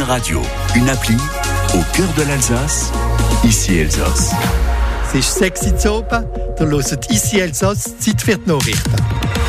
Radio, une appli au cœur de l'Alsace, ici Elsass. C'est 6 Uhr oben, da hört ici Elsass, Zeit für die Nachrichten.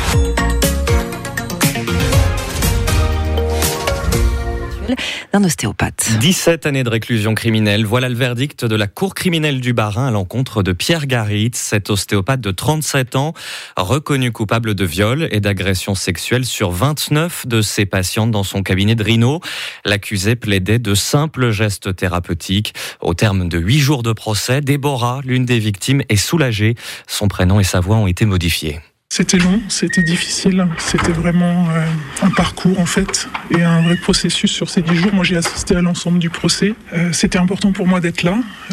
D'un ostéopathe. 17 années de réclusion criminelle. Voilà le verdict de la Cour criminelle du Bas-Rhin à l'encontre de Pierre Garitz, cet ostéopathe de 37 ans, reconnu coupable de viol et d'agression sexuelle sur 29 de ses patientes dans son cabinet de Rhino. L'accusé plaidait de simples gestes thérapeutiques. Au terme de 8 jours de procès, Déborah, l'une des victimes, est soulagée. Son prénom et sa voix ont été modifiés. C'était long, c'était difficile, c'était vraiment un parcours en fait et un vrai processus sur ces 10 jours. Moi j'ai assisté à l'ensemble du procès. C'était important pour moi d'être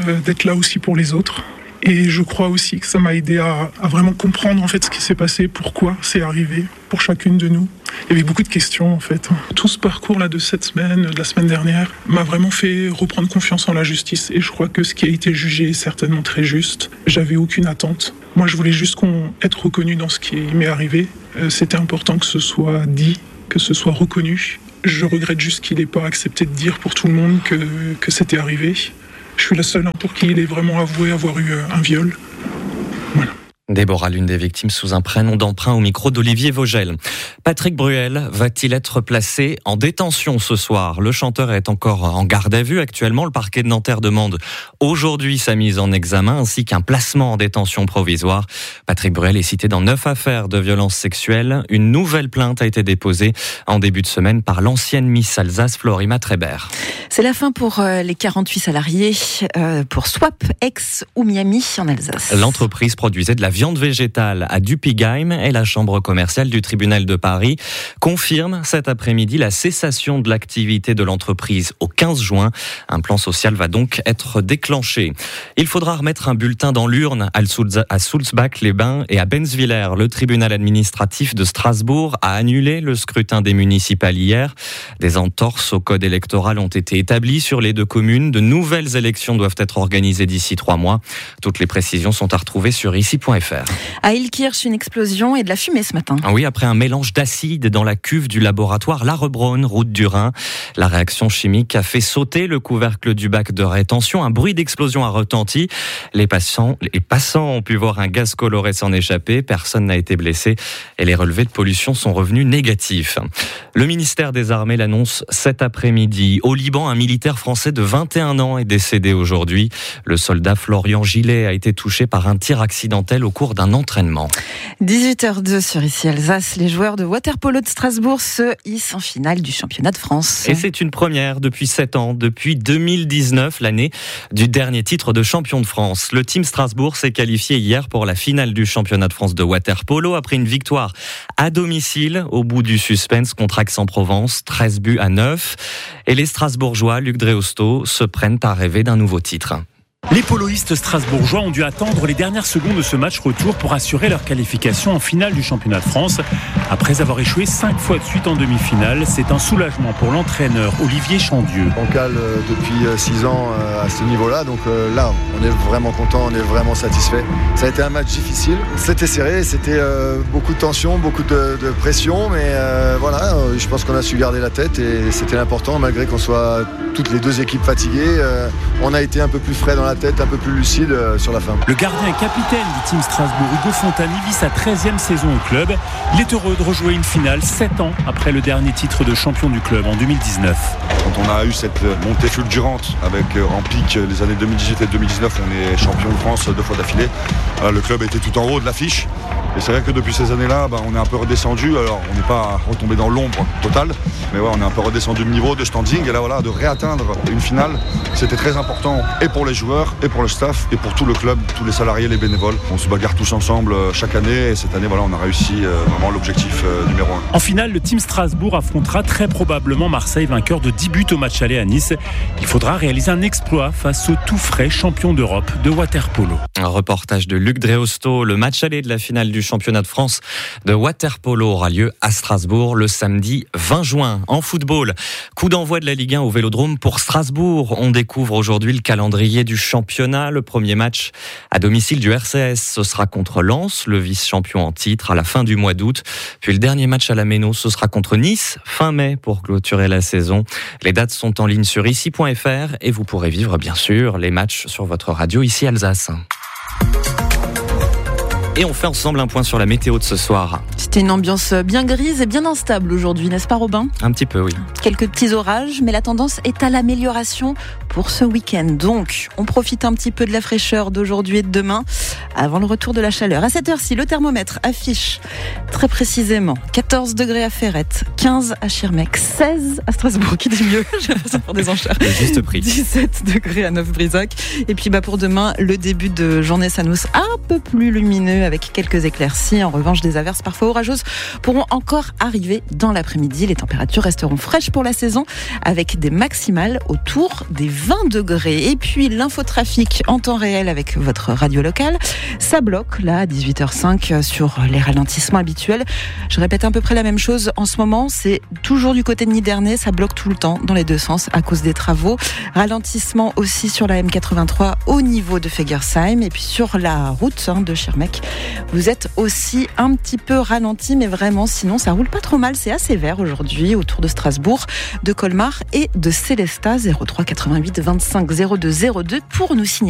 là aussi pour les autres. Et je crois aussi que ça m'a aidé à vraiment comprendre en fait ce qui s'est passé, pourquoi c'est arrivé pour chacune de nous. Il y avait beaucoup de questions en fait. Tout ce parcours là de cette semaine, de la semaine dernière, m'a vraiment fait reprendre confiance en la justice. Et je crois que ce qui a été jugé est certainement très juste. J'avais aucune attente. Moi je voulais juste être reconnu dans ce qui m'est arrivé. C'était important que ce soit dit, que ce soit reconnu. Je regrette juste qu'il n'ait pas accepté de dire pour tout le monde que c'était arrivé. Je suis la seule pour qui il est vraiment avoué avoir eu un viol. Voilà. Déborah, l'une des victimes, sous un prénom d'emprunt au micro d'Olivier Vogel. Patrick Bruel va-t-il être placé en détention ce soir ? Le chanteur est encore en garde à vue actuellement. Le parquet de Nanterre demande aujourd'hui sa mise en examen ainsi qu'un placement en détention provisoire. Patrick Bruel est cité dans 9 affaires de violences sexuelles. Une nouvelle plainte a été déposée en début de semaine par l'ancienne Miss Alsace, Florima Tréber. C'est la fin pour les 48 salariés pour Swap, Aix ou Miami en Alsace. L'entreprise produisait de la viande végétale à Dupigheim et la chambre commerciale du tribunal de Paris confirme cet après-midi la cessation de l'activité de l'entreprise au 15 juin. Un plan social va donc être déclenché. Il faudra remettre un bulletin dans l'urne à Sulzbach-les-Bains et à Benzwiller. Le tribunal administratif de Strasbourg a annulé le scrutin des municipales hier. Des entorses au code électoral ont été établies sur les 2 communes. De nouvelles élections doivent être organisées d'ici 3 mois. Toutes les précisions sont à retrouver sur ici.fr. À Ilkirch, une explosion et de la fumée ce matin. Oui, après un mélange d'acide dans la cuve du laboratoire Larebraun, route du Rhin. La réaction chimique a fait sauter le couvercle du bac de rétention. Un bruit d'explosion a retenti. Les passants ont pu voir un gaz coloré s'en échapper. Personne n'a été blessé et les relevés de pollution sont revenus négatifs. Le ministère des Armées l'annonce cet après-midi. Au Liban, un militaire français de 21 ans est décédé aujourd'hui. Le soldat Florian Gillet a été touché par un tir accidentel au cours d'un entraînement. 18h02 sur ici Alsace, les joueurs de water-polo de Strasbourg se hissent en finale du championnat de France. Et c'est une première depuis 7 ans, depuis 2019, l'année du dernier titre de champion de France. Le team Strasbourg s'est qualifié hier pour la finale du championnat de France de water-polo après une victoire à domicile au bout du suspense contre Aix-en-Provence, 13-9. Et les Strasbourgeois, Luc Dreosto, se prennent à rêver d'un nouveau titre. Les poloistes strasbourgeois ont dû attendre les dernières secondes de ce match retour pour assurer leur qualification en finale du championnat de France. Après avoir échoué 5 fois de suite en demi-finale, c'est un soulagement pour l'entraîneur Olivier Chandieu. On cale depuis 6 ans à ce niveau-là, donc là on est vraiment content, on est vraiment satisfait. Ça a été un match difficile, c'était serré, c'était beaucoup de tension, beaucoup de pression, mais voilà, je pense qu'on a su garder la tête et c'était l'important malgré qu'on soit toutes les 2 équipes fatiguées. On a été un peu plus frais dans la tête, un peu plus lucide sur la fin. Le gardien et capitaine du team Strasbourg, Hugo Fontani, vit sa 13e saison au club. Il est heureux de rejouer une finale 7 ans après le dernier titre de champion du club en 2019. Quand on a eu cette montée fulgurante avec en pic les années 2018 et 2019, on est champion de France 2 fois d'affilée. Le club était tout en haut de l'affiche. Et c'est vrai que depuis ces années-là, on est un peu redescendu. Alors on n'est pas retombé dans l'ombre totale, mais ouais, on est un peu redescendu de niveau, de standing. Et là voilà, de réatteindre une finale, c'était très important et pour les joueurs, et pour le staff, et pour tout le club, tous les salariés, les bénévoles. On se bagarre tous ensemble chaque année et cette année, voilà, on a réussi vraiment l'objectif numéro 1. En finale, le team Strasbourg affrontera très probablement Marseille, vainqueur de 10 buts au match aller à Nice. Il faudra réaliser un exploit face au tout frais champion d'Europe de water-polo. Un reportage de Luc Dreosto. Le match aller de la finale du championnat de France de water-polo aura lieu à Strasbourg le samedi 20 juin. En football, coup d'envoi de la Ligue 1 au Vélodrome pour Strasbourg. On découvre aujourd'hui le calendrier du championnat. Le premier match à domicile du RCS, ce sera contre Lens, le vice-champion en titre, à la fin du mois d'août. Puis le dernier match à la Méno, ce sera contre Nice, fin mai, pour clôturer la saison. Les dates sont en ligne sur ici.fr et vous pourrez vivre bien sûr les matchs sur votre radio Ici Alsace. Et on fait ensemble un point sur la météo de ce soir. C'était une ambiance bien grise et bien instable aujourd'hui, n'est-ce pas Robin ? Un petit peu, oui. Quelques petits orages, mais la tendance est à l'amélioration pour ce week-end. Donc, on profite un petit peu de la fraîcheur d'aujourd'hui et de demain avant le retour de la chaleur. À cette heure-ci, le thermomètre affiche très précisément 14 degrés à Ferrette, 15 à Schirmeck, 16 à Strasbourg, qui dit mieux, j'ai l'impression de faire des enchères. Le juste prix. 17 degrés à Neuf-Brisac. Et puis pour demain, le début de journée s'annonce un peu plus lumineux avec quelques éclaircies. En revanche, des averses parfois orageuses pourront encore arriver dans l'après-midi. Les températures resteront fraîches pour la saison avec des maximales autour des 20 degrés. Et puis l'infotrafic en temps réel avec votre radio locale. Ça bloque là à 18h05 sur les ralentissements habituels. Je répète à peu près la même chose en ce moment. C'est toujours du côté de Nidernais. Ça bloque tout le temps dans les deux sens à cause des travaux. Ralentissement aussi sur la M83 au niveau de Fegersheim. Et puis sur la route de Schirmeck, vous êtes aussi un petit peu ralenti, mais vraiment, sinon, ça roule pas trop mal. C'est assez vert aujourd'hui autour de Strasbourg, de Colmar et de Célestat. 03 88 25 02 02 pour nous signaler